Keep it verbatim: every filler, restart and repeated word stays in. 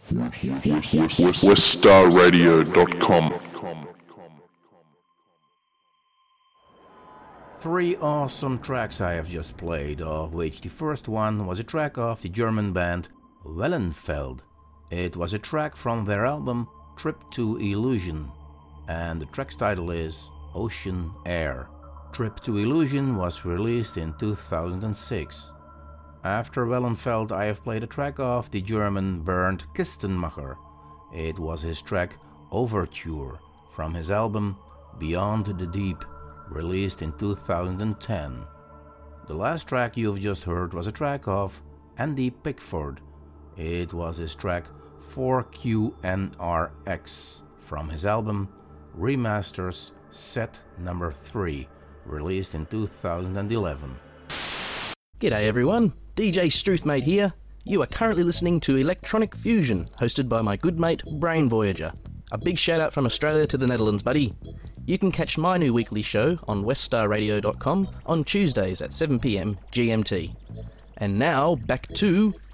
west star radio dot com. Three awesome tracks I have just played, of which the first one was a track of the German band Wellenfeld. It was a track from their album Trip to Illusion, and the track's title is Ocean Air. Trip to Illusion was released in two thousand six. After Wellenfeld, I have played a track of the German Bernd Kistenmacher. It was his track Overture from his album Beyond the Deep, released in two thousand ten. The last track you've just heard was a track of Andy Pickford. It was his track four Q N R X from his album Remasters Set Number three, released in two thousand eleven. G'day everyone, D J Struthmate here. You are currently listening to Electronic Fusion, hosted by my good mate Brain Voyager. A big shout out from Australia to the Netherlands, buddy. You can catch my new weekly show on west star radio dot com on Tuesdays at seven p m G M T. And now, back to